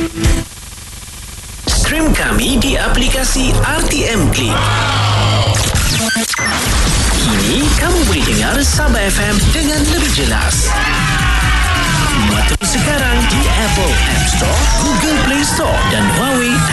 Stream kami di aplikasi RTM Click. Kini kamu boleh dengar Sabah FM dengan lebih jelas. Mata